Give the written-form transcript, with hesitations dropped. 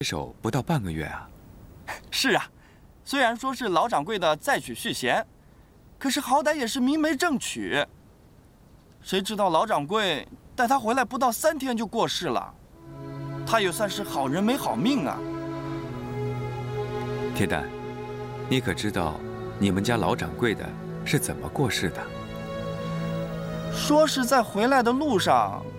手不到半个月啊。 是啊，虽然说是老掌柜的再娶续弦，可是好歹也是明媒正娶。谁知道老掌柜带他回来不到3天就过世了，他也算是好人没好命啊。 铁蛋，你可知道你们家老掌柜的是怎么过世的？ 说是在回来的路上